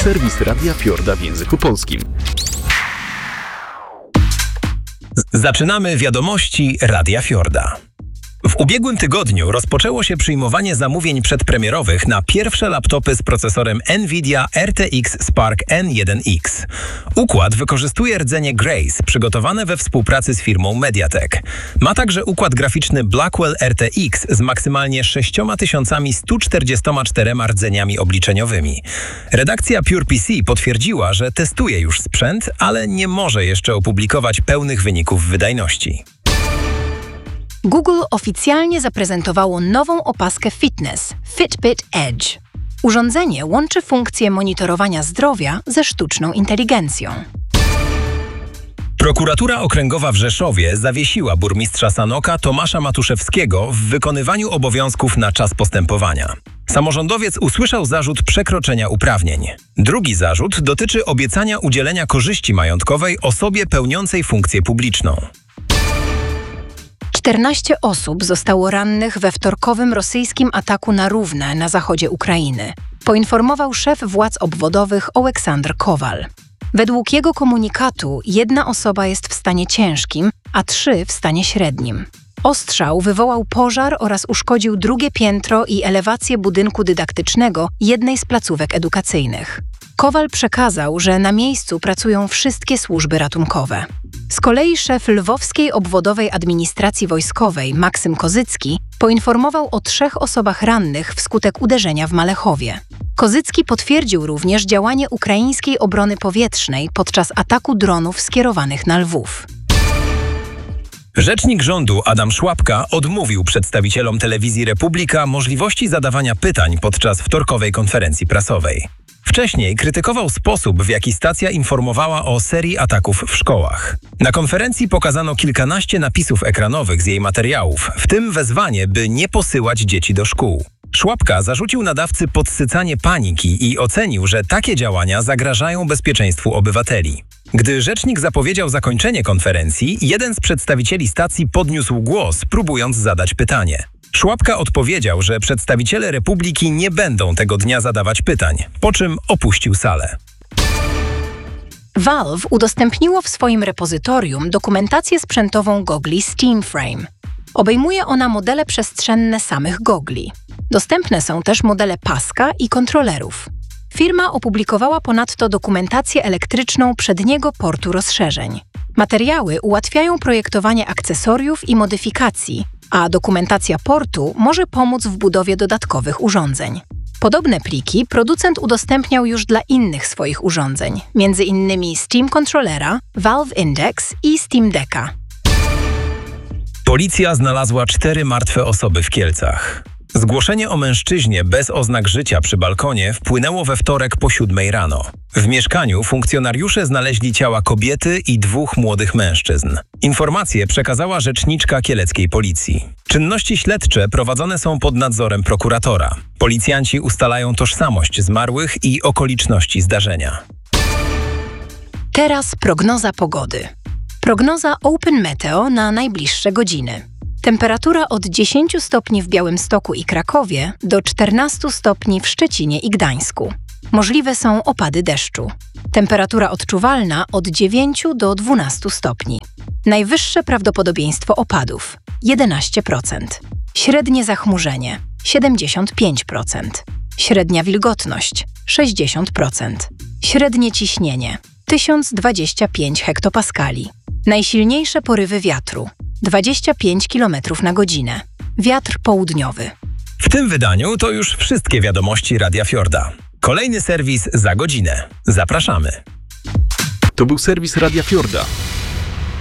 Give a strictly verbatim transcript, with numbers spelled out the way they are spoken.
Serwis Radia Fiorda w języku polskim. Zaczynamy wiadomości Radia Fiorda. W ubiegłym tygodniu rozpoczęło się przyjmowanie zamówień przedpremierowych na pierwsze laptopy z procesorem NVIDIA R T X Spark N jeden X. Układ wykorzystuje rdzenie Grace, przygotowane we współpracy z firmą Mediatek. Ma także układ graficzny Blackwell R T X z maksymalnie sześć tysięcy sto czterdzieści cztery rdzeniami obliczeniowymi. Redakcja PurePC potwierdziła, że testuje już sprzęt, ale nie może jeszcze opublikować pełnych wyników wydajności. Google oficjalnie zaprezentowało nową opaskę fitness Fitbit Edge. Urządzenie łączy funkcję monitorowania zdrowia ze sztuczną inteligencją. Prokuratura Okręgowa w Rzeszowie zawiesiła burmistrza Sanoka Tomasza Matuszewskiego w wykonywaniu obowiązków na czas postępowania. Samorządowiec usłyszał zarzut przekroczenia uprawnień. Drugi zarzut dotyczy obiecania udzielenia korzyści majątkowej osobie pełniącej funkcję publiczną. czternaście osób zostało rannych we wtorkowym rosyjskim ataku na Równę na zachodzie Ukrainy, poinformował szef władz obwodowych Oleksandr Kowal. Według jego komunikatu jedna osoba jest w stanie ciężkim, a trzy w stanie średnim. Ostrzał wywołał pożar oraz uszkodził drugie piętro i elewację budynku dydaktycznego jednej z placówek edukacyjnych. Kowal przekazał, że na miejscu pracują wszystkie służby ratunkowe. Z kolei szef Lwowskiej Obwodowej Administracji Wojskowej Maksym Kozycki poinformował o trzech osobach rannych wskutek uderzenia w Malechowie. Kozycki potwierdził również działanie ukraińskiej obrony powietrznej podczas ataku dronów skierowanych na Lwów. Rzecznik rządu Adam Szłapka odmówił przedstawicielom telewizji Republika możliwości zadawania pytań podczas wtorkowej konferencji prasowej. Wcześniej krytykował sposób, w jaki stacja informowała o serii ataków w szkołach. Na konferencji pokazano kilkanaście napisów ekranowych z jej materiałów, w tym wezwanie, by nie posyłać dzieci do szkół. Szłapka zarzucił nadawcy podsycanie paniki i ocenił, że takie działania zagrażają bezpieczeństwu obywateli. Gdy rzecznik zapowiedział zakończenie konferencji, jeden z przedstawicieli stacji podniósł głos, próbując zadać pytanie. Szłapka odpowiedział, że przedstawiciele Republiki nie będą tego dnia zadawać pytań, po czym opuścił salę. Valve udostępniło w swoim repozytorium dokumentację sprzętową gogli SteamFrame. Obejmuje ona modele przestrzenne samych gogli. Dostępne są też modele paska i kontrolerów. Firma opublikowała ponadto dokumentację elektryczną przedniego portu rozszerzeń. Materiały ułatwiają projektowanie akcesoriów i modyfikacji, a dokumentacja portu może pomóc w budowie dodatkowych urządzeń. Podobne pliki producent udostępniał już dla innych swoich urządzeń, między innymi Steam Controllera, Valve Index i Steam Decka. Policja znalazła cztery martwe osoby w Kielcach. Zgłoszenie o mężczyźnie bez oznak życia przy balkonie wpłynęło we wtorek po siódmej rano. W mieszkaniu funkcjonariusze znaleźli ciała kobiety i dwóch młodych mężczyzn. Informację przekazała rzeczniczka kieleckiej policji. Czynności śledcze prowadzone są pod nadzorem prokuratora. Policjanci ustalają tożsamość zmarłych i okoliczności zdarzenia. Teraz prognoza pogody. Prognoza Open Meteo na najbliższe godziny. Temperatura od dziesięciu stopni w Białymstoku i Krakowie do czternastu stopni w Szczecinie i Gdańsku. Możliwe są opady deszczu. Temperatura odczuwalna od dziewięciu do dwunastu stopni. Najwyższe prawdopodobieństwo opadów jedenaście procent. Średnie zachmurzenie siedemdziesiąt pięć procent. Średnia wilgotność sześćdziesiąt procent. Średnie ciśnienie tysiąc dwadzieścia pięć hektopaskali. Najsilniejsze porywy wiatru dwadzieścia pięć kilometrów na godzinę. Wiatr południowy. W tym wydaniu to już wszystkie wiadomości Radia Fiorda. Kolejny serwis za godzinę. Zapraszamy. To był serwis Radia Fiorda.